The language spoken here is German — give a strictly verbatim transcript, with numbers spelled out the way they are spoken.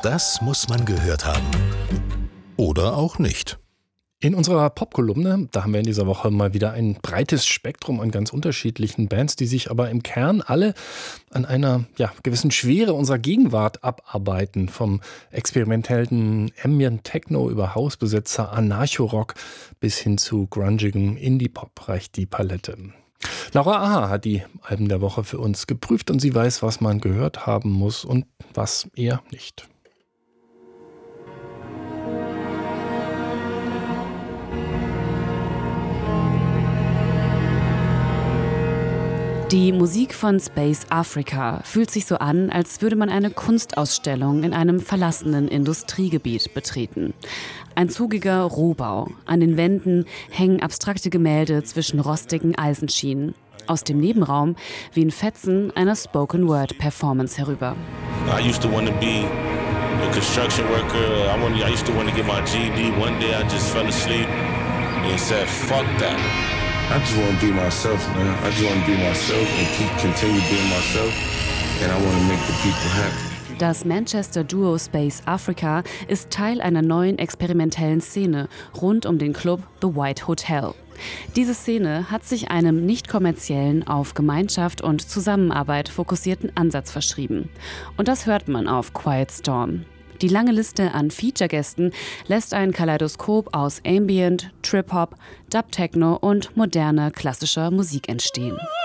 Das muss man gehört haben. Oder auch nicht. In unserer Popkolumne, da haben wir in dieser Woche mal wieder ein breites Spektrum an ganz unterschiedlichen Bands, die sich aber im Kern alle an einer ja, gewissen Schwere unserer Gegenwart abarbeiten. Vom experimentellen Ambient Techno über Hausbesetzer, Anarcho-Rock bis hin zu grungigem Indie-Pop reicht die Palette. Laura Aha hat die Alben der Woche für uns geprüft und sie weiß, was man gehört haben muss und was eher nicht. Die Musik von Space Africa fühlt sich so an, als würde man eine Kunstausstellung in einem verlassenen Industriegebiet betreten. Ein zugiger Rohbau. An den Wänden hängen abstrakte Gemälde zwischen rostigen Eisenschienen. Aus dem Nebenraum wehen Fetzen einer Spoken-Word-Performance herüber. I used to want to be a construction worker. I, wanted, I used to want to get my G E D. One day I just fell asleep and said, fuck that. I just want to be myself, man. I just want to be myself and keep continue being myself. And I want to make the people happy. Das Manchester-Duo Space Africa ist Teil einer neuen experimentellen Szene rund um den Club The White Hotel. Diese Szene hat sich einem nicht kommerziellen, auf Gemeinschaft und Zusammenarbeit fokussierten Ansatz verschrieben. Und das hört man auf Quiet Storm. Die lange Liste an Feature-Gästen lässt ein Kaleidoskop aus Ambient, Trip-Hop, Dub-Techno und moderner klassischer Musik entstehen.